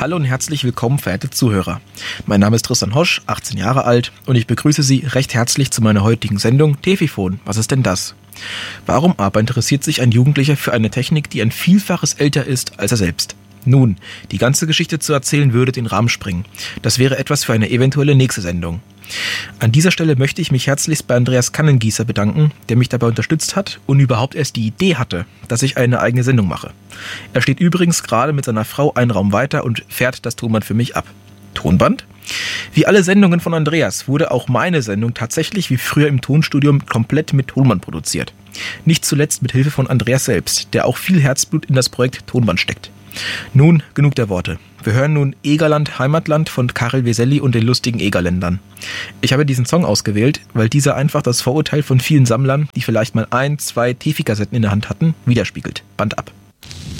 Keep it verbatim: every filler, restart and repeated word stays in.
Hallo und herzlich willkommen, verehrte Zuhörer. Mein Name ist Tristan Hosch, achtzehn Jahre alt, und ich begrüße Sie recht herzlich zu meiner heutigen Sendung Tefifon. Was ist denn das? Warum aber interessiert sich ein Jugendlicher für eine Technik, die ein Vielfaches älter ist als er selbst? Nun, die ganze Geschichte zu erzählen würde den Rahmen sprengen. Das wäre etwas für eine eventuelle nächste Sendung. An dieser Stelle möchte ich mich herzlichst bei Andreas Kannengießer bedanken, der mich dabei unterstützt hat und überhaupt erst die Idee hatte, dass ich eine eigene Sendung mache. Er steht übrigens gerade mit seiner Frau einen Raum weiter und fährt das Tonband für mich ab. Tonband? Wie alle Sendungen von Andreas wurde auch meine Sendung tatsächlich wie früher im Tonstudium komplett mit Tonband produziert. Nicht zuletzt mit Hilfe von Andreas selbst, der auch viel Herzblut in das Projekt Tonband steckt. Nun, genug der Worte. Wir hören nun Egerland, Heimatland von Karel Veselli und den lustigen Egerländern. Ich habe diesen Song ausgewählt, weil dieser einfach das Vorurteil von vielen Sammlern, die vielleicht mal ein, zwei Tefi-Kassetten in der Hand hatten, widerspiegelt. Band ab.